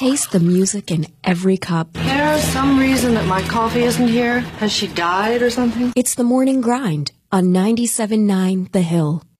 taste the music in every cup. There's some reason that my coffee isn't here. Has she died or something? It's the morning grind on 97.9 The Hill.